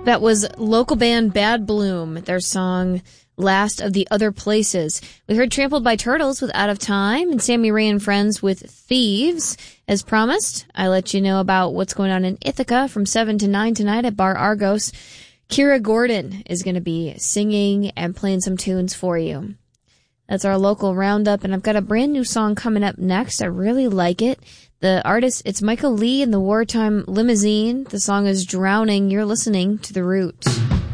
That was local band Bad Bloom, their song Last of the Other Places. We heard Trampled by Turtles with Out of Time and Sammy Ray and Friends with Thieves. As promised, I let you know about what's going on in Ithaca from 7 to 9 tonight at Bar Argos. Kira Gordon is going to be singing and playing some tunes for you. That's our local roundup, and I've got a brand new song coming up next. I really like it. The artist, it's Michael Lee and the Wartime Limousine. The song is Drowning. You're listening to The Root.